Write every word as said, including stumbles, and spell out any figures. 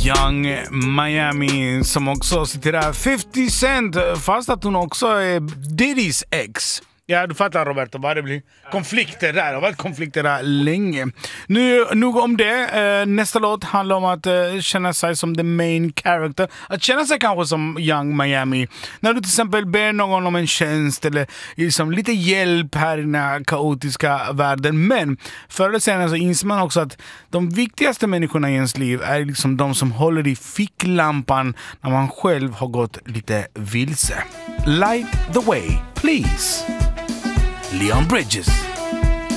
Young Miami som också citerar fifty Cent fast att hon också är Diddy's ex. Ja, du fattar Roberto, vad det blir konflikter där, det har varit konflikter där länge. Nu, nog om det, nästa låt handlar om att känna sig som the main character. Att känna sig kanske som Young Miami. När du till exempel ber någon om en tjänst eller liksom lite hjälp här i den här kaotiska världen. Men förr eller senare så inser man också att de viktigaste människorna i ens liv är liksom de som håller i ficklampan när man själv har gått lite vilse. Light the way, please. Leon Bridges.